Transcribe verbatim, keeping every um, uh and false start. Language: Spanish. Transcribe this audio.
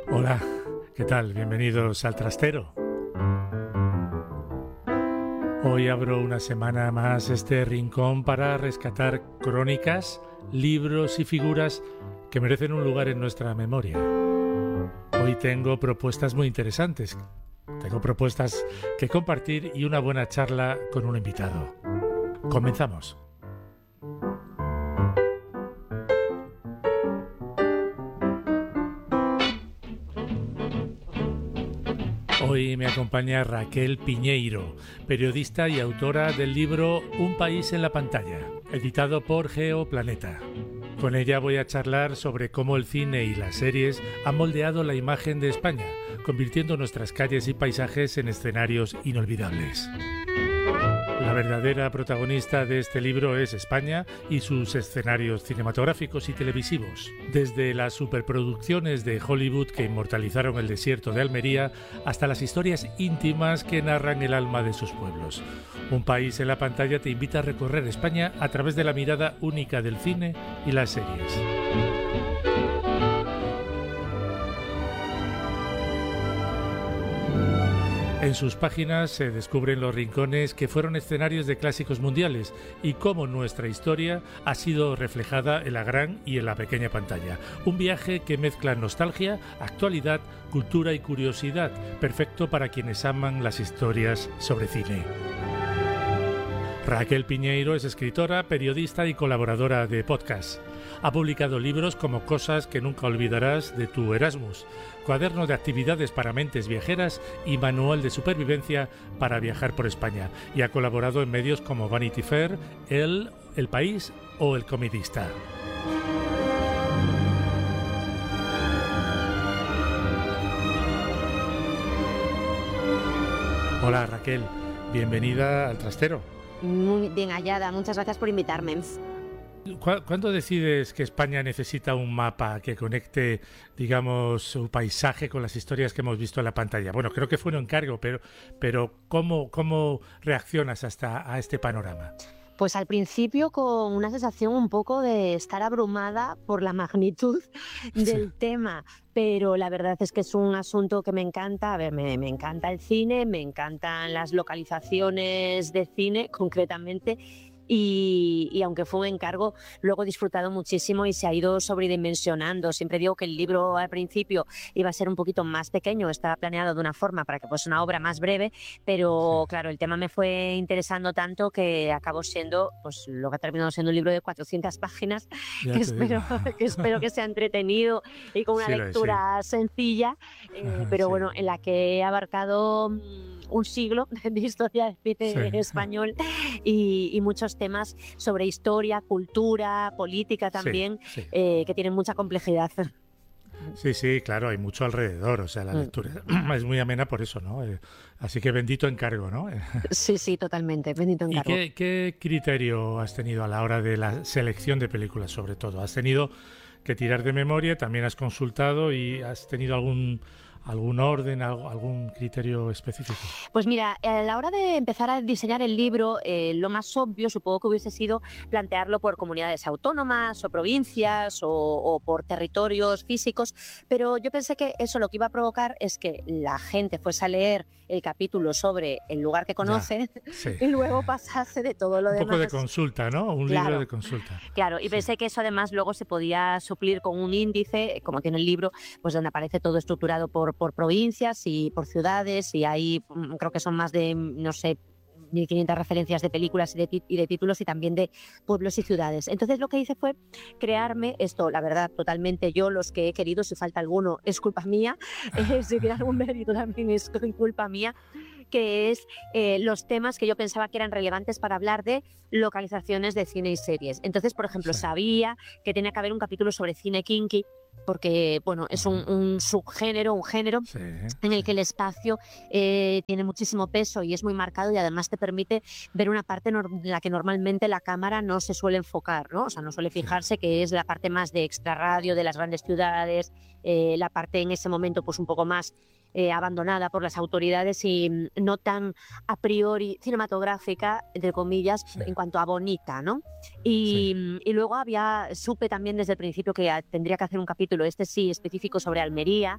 Hola, ¿qué tal? Bienvenidos al Trastero. Hoy abro una semana más este rincón para rescatar crónicas, libros y figuras que merecen un lugar en nuestra memoria. Hoy tengo propuestas muy interesantes. Tengo propuestas que compartir y una buena charla con un invitado. Comenzamos. Hoy me acompaña Raquel Piñeiro, periodista y autora del libro Un país en la pantalla, editado por Geoplaneta. Con ella voy a charlar sobre cómo el cine y las series han moldeado la imagen de España, convirtiendo nuestras calles y paisajes en escenarios inolvidables. La verdadera protagonista de este libro es España y sus escenarios cinematográficos y televisivos. Desde las superproducciones de Hollywood que inmortalizaron el desierto de Almería hasta las historias íntimas que narran el alma de sus pueblos. Un país en la pantalla te invita a recorrer España a través de la mirada única del cine y las series. En sus páginas se descubren los rincones que fueron escenarios de clásicos mundiales y cómo nuestra historia ha sido reflejada en la gran y en la pequeña pantalla. Un viaje que mezcla nostalgia, actualidad, cultura y curiosidad, perfecto para quienes aman las historias sobre cine. Raquel Piñeiro es escritora, periodista y colaboradora de podcast. Ha publicado libros como Cosas que nunca olvidarás de tu Erasmus, Cuaderno de actividades para mentes viajeras y Manual de supervivencia para viajar por España, y ha colaborado en medios como Vanity Fair, El, El País o El Comidista. Hola Raquel, bienvenida al Trastero. Muy bien hallada, muchas gracias por invitarme. ¿Cuándo decides que España necesita un mapa que conecte, digamos, su paisaje con las historias que hemos visto en la pantalla? Bueno, creo que fue un encargo, pero, pero ¿cómo, cómo reaccionas hasta a este panorama? Pues al principio con una sensación un poco de estar abrumada por la magnitud del sí. tema, pero la verdad es que es un asunto que me encanta. A ver, me, me encanta el cine, me encantan las localizaciones de cine concretamente. Y, y aunque fue un encargo, luego he disfrutado muchísimo y se ha ido sobredimensionando. Siempre digo que el libro al principio iba a ser un poquito más pequeño, estaba planeado de una forma para que fuese una obra más breve, pero sí. claro, el tema me fue interesando tanto que acabó siendo, pues lo que ha terminado siendo un libro de cuatrocientas páginas, que espero, que espero que sea entretenido y con una sí, lectura sí. sencilla, eh, pero sí. bueno, en la que he abarcado un siglo de historia de cine sí. español y, y muchos temas sobre historia, cultura, política también, sí, sí. Eh, que tienen mucha complejidad. Sí, sí, claro, hay mucho alrededor, o sea, la lectura mm. es muy amena por eso, ¿no? Eh, así que bendito encargo, ¿no? Sí, sí, totalmente, bendito encargo. ¿Y qué, qué criterio has tenido a la hora de la selección de películas, sobre todo? ¿Has tenido que tirar de memoria, también has consultado y has tenido algún... ¿Algún orden, algún criterio específico? Pues mira, a la hora de empezar a diseñar el libro, eh, lo más obvio supongo que hubiese sido plantearlo por comunidades autónomas o provincias o, o por territorios físicos, pero yo pensé que eso lo que iba a provocar es que la gente fuese a leer el capítulo sobre el lugar que conoce ya, sí. y luego pasase de todo lo Un demás. Un poco de consulta, ¿no? Un claro, libro de consulta. Claro, y sí. pensé que eso además luego se podía suplir con un índice, como tiene el libro, pues donde aparece todo estructurado por por provincias y por ciudades, y ahí creo que son más de, no sé, mil quinientas referencias de películas y de, y de títulos y también de pueblos y ciudades. Entonces lo que hice fue crearme esto, la verdad, totalmente yo, los que he querido, si falta alguno es culpa mía, eh, si tiene algún mérito también es culpa mía, que es eh, los temas que yo pensaba que eran relevantes para hablar de localizaciones de cine y series. Entonces, por ejemplo, sí. sabía que tenía que haber un capítulo sobre cine kinky, porque bueno, es un, un subgénero, un género sí, en el que el espacio eh, tiene muchísimo peso y es muy marcado, y además te permite ver una parte en la que normalmente la cámara no se suele enfocar, ¿no? O sea, no suele fijarse, sí. que es la parte más de extrarradio de las grandes ciudades, eh, la parte en ese momento pues un poco más eh, abandonada por las autoridades y no tan a priori cinematográfica, entre comillas, sí. en cuanto a bonita, ¿no? Y, sí. y luego había, supe también desde el principio que tendría que hacer un capítulo, este sí, específico sobre Almería,